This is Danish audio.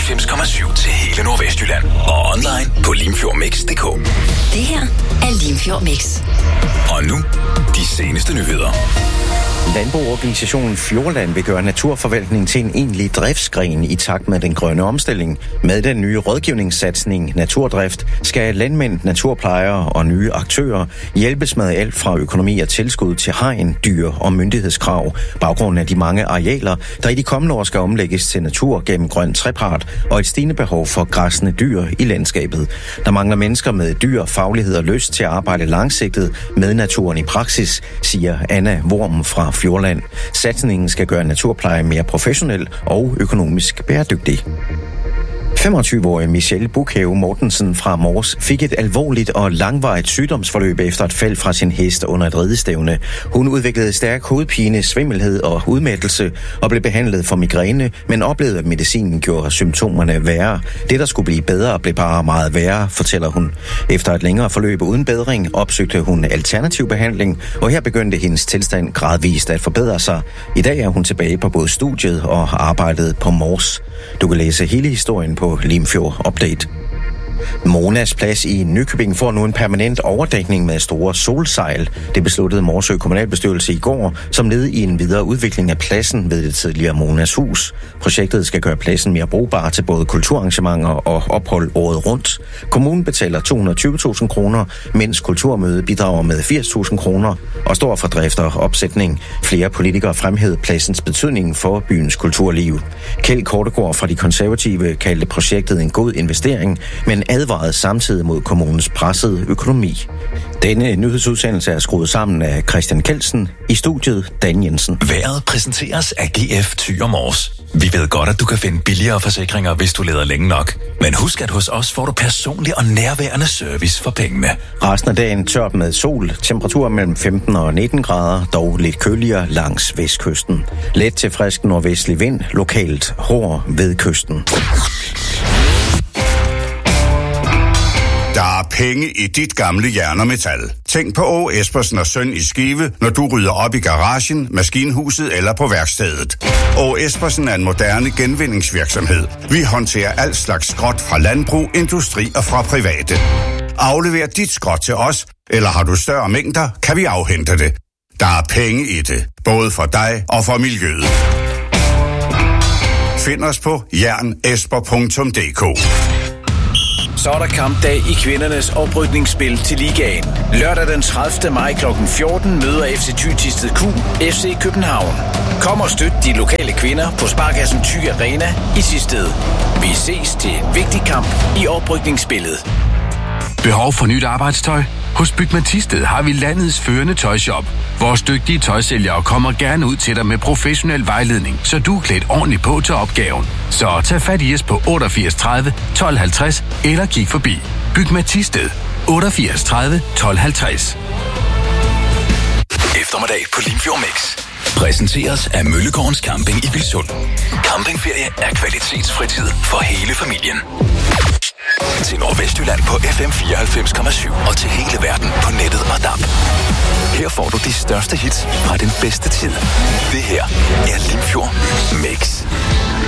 94,7 til hele Nordvestjylland. Og online på limfjordmix.dk. Det her er Limfjord Mix. Og nu, de seneste nyheder. Landboorganisationen Fjordland vil gøre naturforvaltning til en egentlig driftsgren i takt med den grønne omstilling. Med den nye rådgivningssatsning Naturdrift skal landmænd, naturplejere og nye aktører hjælpes med alt fra økonomi og tilskud til hegn, dyr og myndighedskrav. Baggrunden af de mange arealer, der i de kommende år skal omlægges til natur gennem grøn trepart og et stigende behov for græssende dyr i landskabet. Der mangler mennesker med dyr, faglighed og lyst til at arbejde langsigtet med naturen i praksis, siger Anna Worm fra Fjordland. Satsningen skal gøre naturpleje mere professionel og økonomisk bæredygtig. 25-årige Michelle Bukhave Mortensen fra Mors fik et alvorligt og langvarigt sygdomsforløb efter et fald fra sin hest under et ridestævne. Hun udviklede stærk hovedpine, svimmelhed og udmattelse og blev behandlet for migræne, men oplevede, at medicinen gjorde symptomerne værre. Det, der skulle blive bedre, blev bare meget værre, fortæller hun. Efter et længere forløb uden bedring opsøgte hun alternativ behandling, og her begyndte hendes tilstand gradvist at forbedre sig. I dag er hun tilbage på både studiet og arbejdet på Mors. Du kan læse hele historien på Limfjord Update. Monas Plads i Nykøbing får nu en permanent overdækning med store solsejl. Det besluttede Morsø kommunalbestyrelse i går, som led i en videre udvikling af pladsen ved det tidligere Monas Hus. Projektet skal gøre pladsen mere brugbar til både kulturarrangementer og ophold året rundt. Kommunen betaler 220.000 kroner, mens Kulturmødet bidrager med 80.000 kroner og står for drift og opsætning. Flere politikere fremhævede pladsens betydning for byens kulturliv. Kjeld Kortegaard fra De Konservative kaldte projektet en god investering, men advarede samtidig mod kommunens pressede økonomi. Denne nyhedsudsendelse er skruet sammen af Christian Kelsen, i studiet Dan Jensen. Vejret præsenteres af GF Thyre Mors. Vi ved godt, at du kan finde billigere forsikringer, hvis du leder længe nok. Men husk, at hos os får du personlig og nærværende service for pengene. Resten af dagen tørt med sol, temperatur mellem 15 og 19 grader, dog lidt køligere langs vestkysten. Let til frisk nordvestlig vind, lokalt hård ved kysten. Der er penge i dit gamle jern og metal. Tænk på Åge Espersen og Søn i Skive, når du rydder op i garagen, maskinhuset eller på værkstedet. Åge Espersen er en moderne genvindingsvirksomhed. Vi håndterer alt slags skrot fra landbrug, industri og fra private. Aflever dit skrot til os, eller har du større mængder, kan vi afhente det. Der er penge i det, både for dig og for miljøet. Find os på jernesper.dk. Så er der kampdag i kvindernes oprykningsspil til ligaen. Lørdag den 30. maj kl. 14 møder FC Thy Thisted Q FC København. Kom og støt de lokale kvinder på Sparkassen Thy Arena i Thisted. Vi ses til en vigtig kamp i oprykningsspillet. Behov for nyt arbejdstøj? Hos Bygma Thisted har vi landets førende tøjshop. Vores dygtige tøjsælgere kommer gerne ud til dig med professionel vejledning, så du er klædt ordentligt på til opgaven. Så tag fat i os på 88 30 12 50 eller kig forbi. Bygma Thisted 88 30 12 50. Eftermiddag på Limfjord Mix. Præsenteres af Møllegårdens Camping i Vilsund. Campingferie er kvalitetsfritid for hele familien. Til Nordvestjylland på FM 94,7 og til hele verden på nettet og DAB. Her får du de største hits fra den bedste tid. Det her er Limfjord Mix.